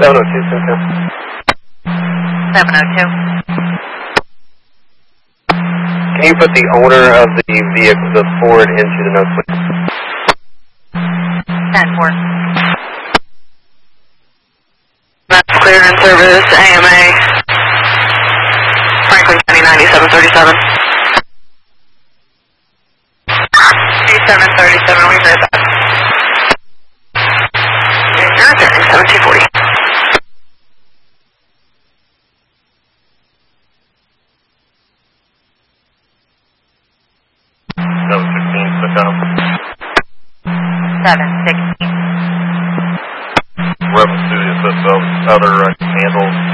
702, Cynthia. 702. Can you put the owner of the vehicle, the Ford, into the notes, please? 10-4. That's cleared in service, AMA. Franklin County 9737. 2737, we heard that. And you're returning 7240. No, 16, put down. 716. Rebel Studios, that's the other handle.